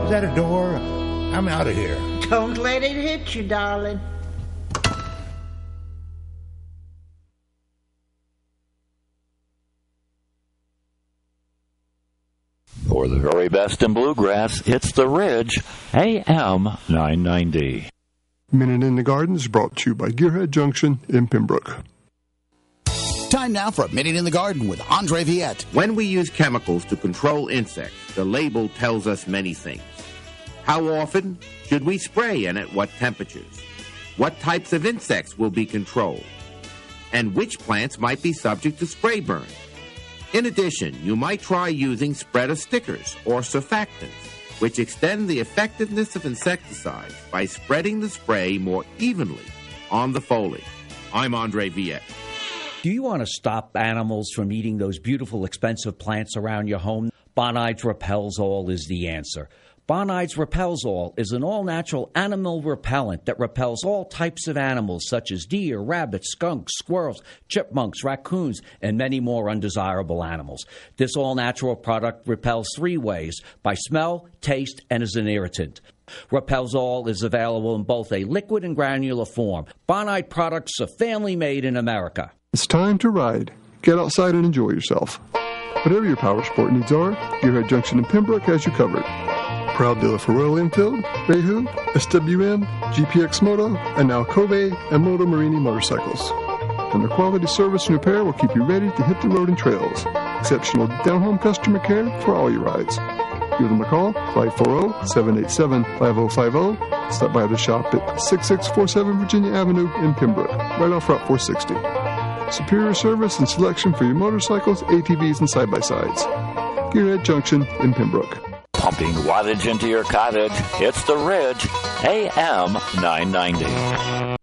Is that a door? I'm out of here. Don't let it hit you, darling. For the very best in bluegrass, it's The Ridge, AM 990. Minute in the Garden is brought to you by Gearhead Junction in Pembroke. Time now for a Minute in the Garden with Andre Viette. When we use chemicals to control insects, the label tells us many things. How often should we spray and at what temperatures? What types of insects will be controlled? And which plants might be subject to spray burn? In addition, you might try using spreader stickers or surfactants, which extend the effectiveness of insecticides by spreading the spray more evenly on the foliage. I'm Andre Viette. Do you want to stop animals from eating those beautiful, expensive plants around your home? Bonides Repels All is the answer. Bonides Repels All is an all-natural animal repellent that repels all types of animals such as deer, rabbits, skunks, squirrels, chipmunks, raccoons, and many more undesirable animals. This all-natural product repels 3 ways: by smell, taste, and as an irritant. Repels All is available in both a liquid and granular form. Bonide products are family-made in America. It's time to ride. Get outside and enjoy yourself. Whatever your power sport needs are, Gearhead Junction in Pembroke has you covered. Proud dealer for Royal Enfield, Bayhu, SWM, GPX Moto, and now Kobe and Moto Marini motorcycles. And their quality service and repair will keep you ready to hit the road and trails. Exceptional down-home customer care for all your rides. Give them a call, 540-787-5050. Stop by the shop at 6647 Virginia Avenue in Pembroke, right off Route 460. Superior service and selection for your motorcycles, ATVs, and side-by-sides. Gearhead Junction in Pembroke. Pumping wattage into your cottage, it's The Ridge, AM 990.